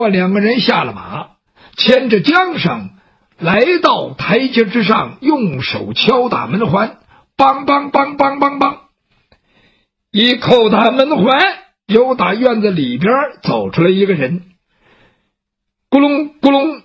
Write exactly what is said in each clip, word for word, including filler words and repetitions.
两个人下了马，牵着缰绳来到台阶之上，用手敲打门环，梆梆梆梆梆梆，一叩打门环，由打院子里边走出来一个人，咕隆咕隆，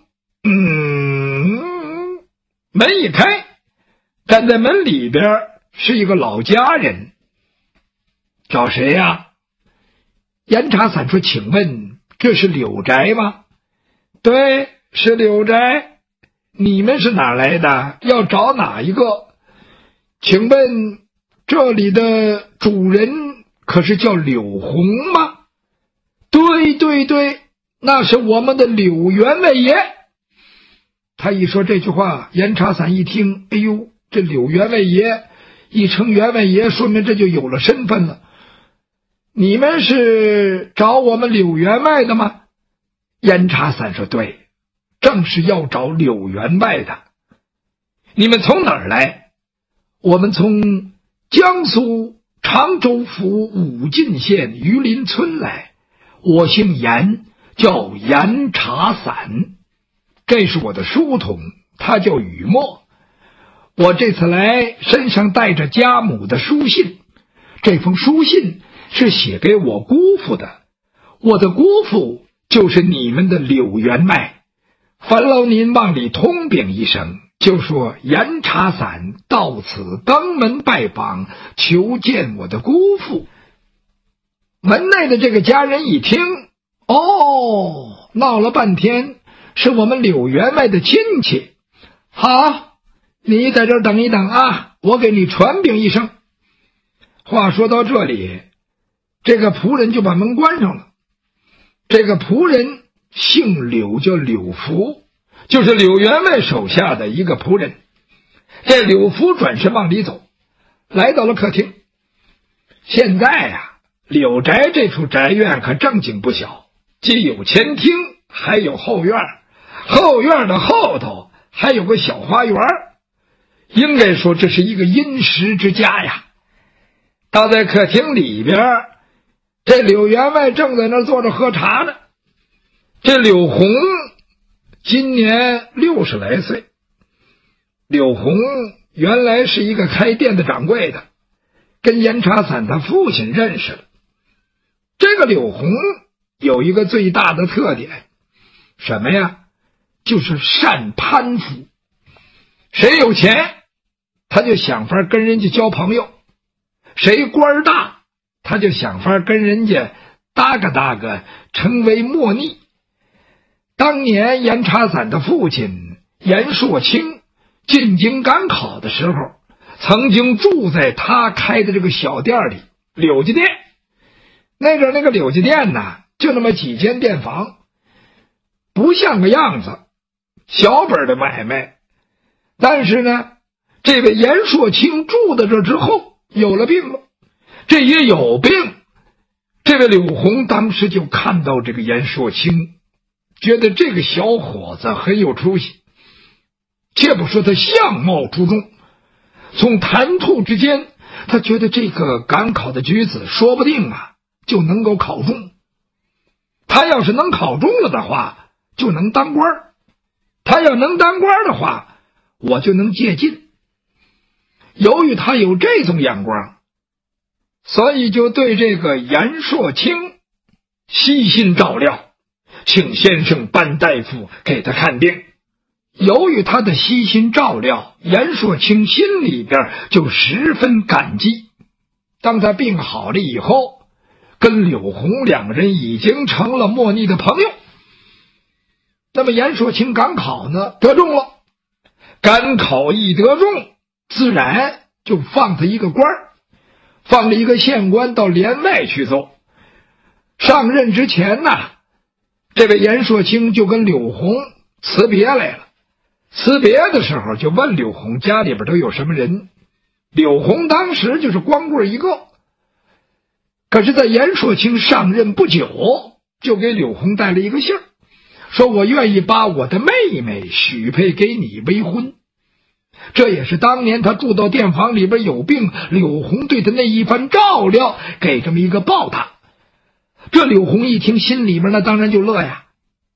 嗯，门一开，站在门里边是一个老家人。找谁呀？严查伞说：“请问这是柳宅吗？”“对，是柳宅。你们是哪来的？要找哪一个？请问这里的主人可是叫柳红吗？”“对对对，那是我们的柳员外爷。”他一说这句话，严查伞一听，哎呦，这柳员外爷一称员外爷，说明这就有了身份了。你们是找我们柳员外的吗？严查伞说：“对，正是要找柳员外的。你们从哪儿来？”“我们从江苏常州府武进县榆林村来，我姓严，叫严查伞。这是我的书童，他叫雨墨。我这次来身上带着家母的书信，这封书信是写给我姑父的，我的姑父就是你们的柳员外，烦劳您往里通禀一声，就说严查伞到此登门拜访，求见我的姑父。”门内的这个家人一听，哦，闹了半天是我们柳员外的亲戚。好，你在这儿等一等啊，我给你传禀一声。话说到这里，这个仆人就把门关上了。这个仆人姓柳，叫柳福，就是柳员外手下的一个仆人。这柳福转身往里走，来到了客厅。现在呀、啊，柳宅这处宅院可正经不小，既有前厅，还有后院，后院的后头还有个小花园，应该说这是一个殷实之家呀。倒在客厅里边，这柳员外正在那儿坐着喝茶呢。这柳红今年六十来岁，柳红原来是一个开店的掌柜的，跟严查伞他父亲认识了。这个柳红有一个最大的特点，什么呀？就是善攀附。谁有钱，他就想法跟人家交朋友；谁官大，他就想法跟人家搭个搭个，成为莫逆。当年严查伞的父亲严硕清进京赶考的时候，曾经住在他开的这个小店里，柳家店。那阵那个柳家店呢，就那么几间店房，不像个样子，小本的买卖。但是呢，这位严硕清住在这之后有了病了，这也有病。这位柳红当时就看到这个严硕清，觉得这个小伙子很有出息。且不说他相貌出众，从谈吐之间，他觉得这个赶考的举子说不定啊就能够考中。他要是能考中了的话，就能当官；他要能当官的话，我就能借进。由于他有这种眼光，所以就对这个严硕清悉心照料，请先生班大夫给他看病。由于他的悉心照料，严硕清心里边就十分感激。当他病好了以后，跟柳红两个人已经成了莫逆的朋友。那么严硕清赶考呢，得中了。赶考一得中，自然就放他一个官，放了一个县官到连外去做。上任之前呢，这位严硕清就跟柳红辞别来了。辞别的时候就问柳红家里边都有什么人。柳红当时就是光棍一个。可是在严硕清上任不久，就给柳红带了一个信儿，说我愿意把我的妹妹许配给你为婚。这也是当年他住到店房里边有病，柳红对他那一番照料给这么一个报答。这柳红一听，心里边那当然就乐呀，